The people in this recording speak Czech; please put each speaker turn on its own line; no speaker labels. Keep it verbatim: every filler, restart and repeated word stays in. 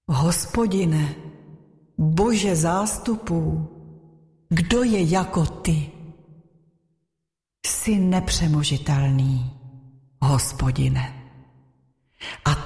Hospodine, Bože zástupů, kdo je jako ty? Jsi nepřemožitelný, Hospodine. A